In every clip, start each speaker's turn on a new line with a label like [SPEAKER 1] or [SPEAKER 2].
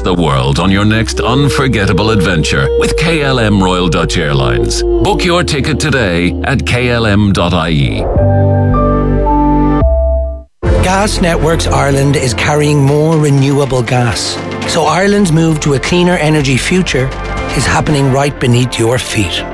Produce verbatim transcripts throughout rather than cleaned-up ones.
[SPEAKER 1] the world on your next unforgettable adventure with K L M Royal Dutch Airlines. Book your ticket today at k l m dot i e.
[SPEAKER 2] Gas Networks Ireland is carrying more renewable gas. So Ireland's move to a cleaner energy future is happening right beneath your feet.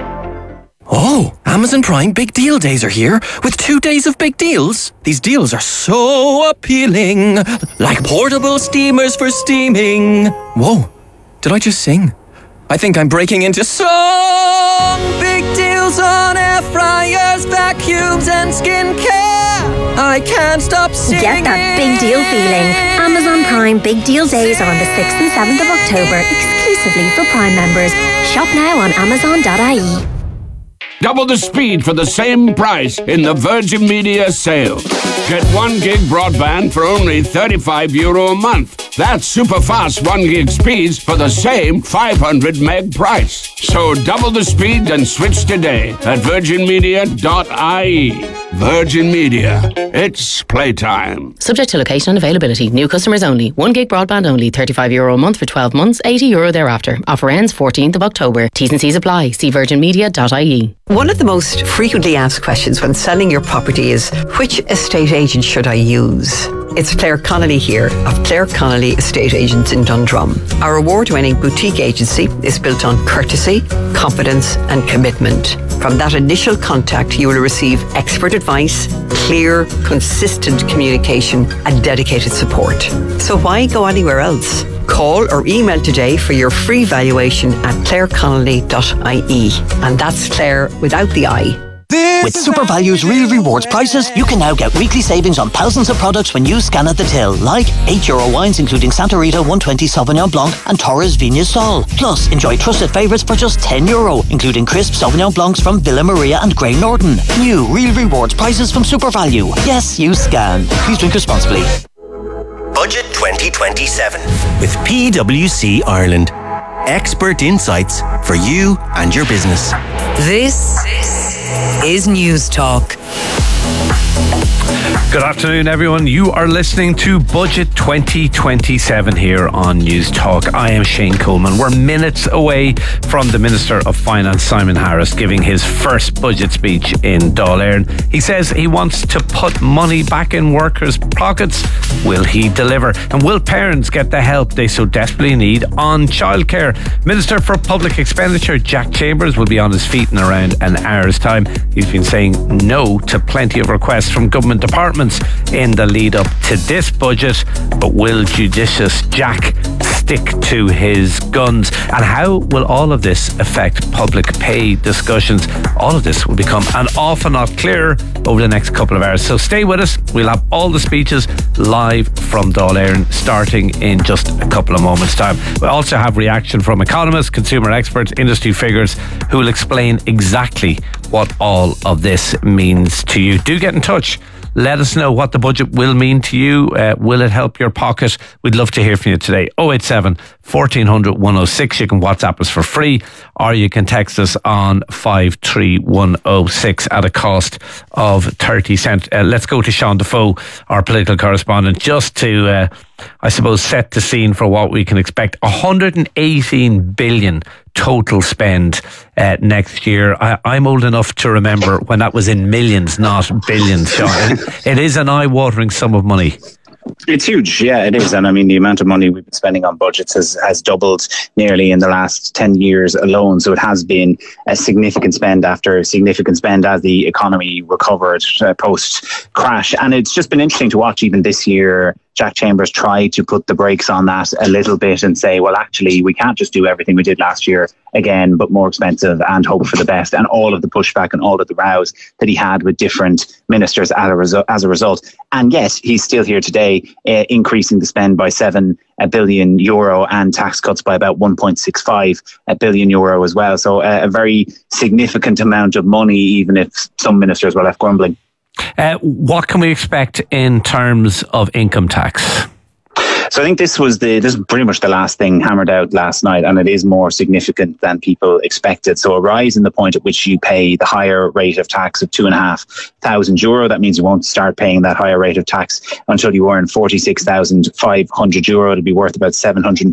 [SPEAKER 3] Oh, Amazon Prime Big Deal Days are here with two days of big deals. These deals are so appealing, like portable steamers for steaming. Whoa, did I just sing? I think I'm breaking into song. Big deals on air fryers, vacuums and skincare. I can't stop singing.
[SPEAKER 4] Get that big deal feeling. Amazon Prime Big Deal Days are on the sixth and seventh of October, exclusively for Prime members. Shop now on amazon dot i e.
[SPEAKER 5] Double the speed for the same price in the Virgin Media sale. Get one gig broadband for only thirty-five euro a month. That's super fast one gig speeds for the same five hundred meg price. So double the speed and switch today at virgin media dot i e. Virgin Media. It's playtime.
[SPEAKER 6] Subject to location and availability. New customers only. one gig broadband only. thirty-five euro a month for twelve months. eighty euro thereafter. Offer ends fourteenth of October. T's and C's apply. See virgin media dot i e.
[SPEAKER 7] One of the most frequently asked questions when selling your property is, which estate agent should I use? It's Claire Connolly here of Claire Connolly Estate Agents in Dundrum. Our award-winning boutique agency is built on courtesy, confidence and commitment. From that initial contact, you will receive expert advice, clear, consistent communication and dedicated support. So why go anywhere else? Call or email today for your free valuation at claire connolly dot i e. And that's Claire without the I.
[SPEAKER 8] With SuperValue's Real Rewards prices, you can now get weekly savings on thousands of products when you scan at the till, like eight euro wines including Santa Rita one twenty Sauvignon Blanc and Torres Viña Sol. Plus, enjoy trusted favourites for just ten euro, including crisp Sauvignon Blancs from Villa Maria and Grey Norton. New Real Rewards prices from SuperValue. Yes, you scan. Please drink responsibly.
[SPEAKER 9] Budget twenty twenty-seven with P W C Ireland. Expert insights for you and your business.
[SPEAKER 10] This is News Talk.
[SPEAKER 11] Good afternoon, everyone. You are listening to Budget twenty twenty-seven here on News Talk. I am Shane Coleman. We're minutes away from the Minister of Finance, Simon Harris, giving his first budget speech in Dáil Éireann. He says he wants to put money back in workers' pockets. Will he deliver? And will parents get the help they so desperately need on childcare? Minister for Public Expenditure, Jack Chambers, will be on his feet in around an hour's time. He's been saying no to plenty of requests from government departments in the lead up to this budget, but will judicious Jack stick to his guns? And how will all of this affect public pay discussions? All of this will become an awful lot clearer over the next couple of hours, so stay with us. We'll have all the speeches live from Dáil Éireann starting in just a couple of moments time. We'll also have reaction from economists, consumer experts, industry figures who will explain exactly what all of this means to you. Do get in touch. Let us know what the budget will mean to you. Uh, will it help your pocket? We'd love to hear from you today. oh eight seven, fourteen hundred, one oh six. You can WhatsApp us for free, or you can text us on five three one oh six at a cost of thirty cents. Uh, let's go to Sean Defoe, our political correspondent, just to, uh, I suppose, set the scene for what we can expect. one hundred eighteen billion total spend uh, next year. I, I'm old enough to remember when that was in millions, not billions, Sean. It, it is an eye-watering sum of money.
[SPEAKER 12] It's huge, yeah, it is. And I mean, the amount of money we've been spending on budgets has, has doubled nearly in the last ten years alone. So it has been a significant spend after significant spend as the economy recovered uh, post-crash. And it's just been interesting to watch even this year. Jack Chambers tried to put the brakes on that a little bit and say, well, actually, we can't just do everything we did last year again, but more expensive, and hope for the best. And all of the pushback and all of the rows that he had with different ministers as a, resu- as a result. And yes, he's still here today, uh, increasing the spend by seven billion euro and tax cuts by about one point six five billion euro as well. So uh, a very significant amount of money, even if some ministers were left grumbling.
[SPEAKER 11] Uh, what can we expect in terms of income tax?
[SPEAKER 12] So I think this was the this is pretty much the last thing hammered out last night, and it is more significant than people expected. So a rise in the point at which you pay the higher rate of tax of two and a half thousand euro. That means you won't start paying that higher rate of tax until you earn forty six thousand five hundred euro. It'll be worth about seven hundred